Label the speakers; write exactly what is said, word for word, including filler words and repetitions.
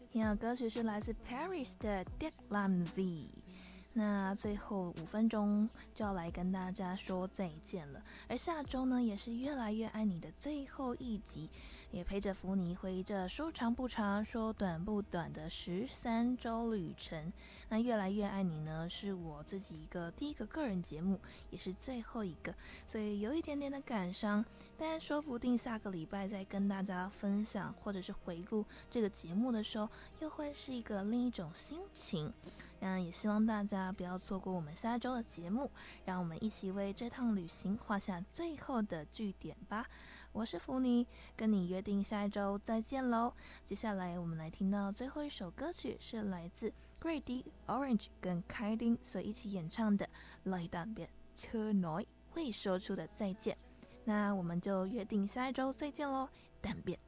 Speaker 1: 听到歌曲是来自 Paris 的 Dead Lamzy。那最后五分钟就要来跟大家说再见了，而下周呢也是越来越爱你的最后一集，也陪着福尼回这说长不长说短不短的十三周旅程。那越来越爱你呢是我自己一个第一个个人节目，也是最后一个，所以有一点点的感伤，但说不定下个礼拜再跟大家分享或者是回顾这个节目的时候，又会是一个另一种心情。嗯，也希望大家不要错过我们下周的节目，让我们一起为这趟旅行画下最后的句点吧。我是福尼，跟你约定下一周再见喽。接下来我们来听到最后一首歌曲，是来自 Grady、Orange 跟凯琳所一起演唱的《來特別車內》會說出的再见。那我们就约定下一周再见喽，但别